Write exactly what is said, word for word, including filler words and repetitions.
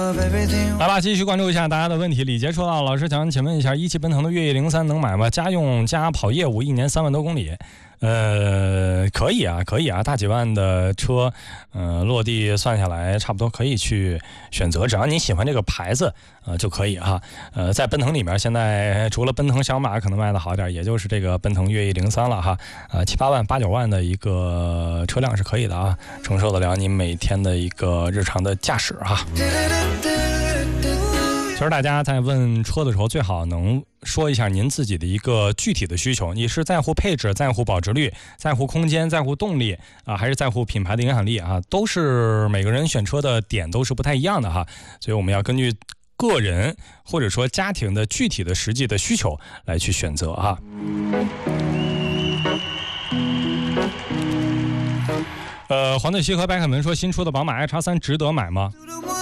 来吧，继续关注一下大家的问题。李杰说到，老师想请问一下，一汽奔腾的越野零三能买吗？家用加跑业务，一年三万多公里。呃，可以啊，可以啊，大几万的车，呃，落地算下来差不多可以去选择，只要你喜欢这个牌子，呃，就可以哈。呃，在奔腾里面，现在除了奔腾小马可能卖的好点，也就是这个奔腾越野零三了哈。呃，七八万、八九万的一个车辆是可以的啊，承受得了你每天的一个日常的驾驶哈。其实大家在问车的时候，最好能说一下您自己的一个具体的需求。你是在乎配置、在乎保值率、在乎空间、在乎动力啊，还是在乎品牌的影响力啊？都是每个人选车的点都是不太一样的哈。所以我们要根据个人或者说家庭的具体的实际的需求来去选择哈。呃，黄队西和白凯文说，新出的宝马 i 叉三值得买吗？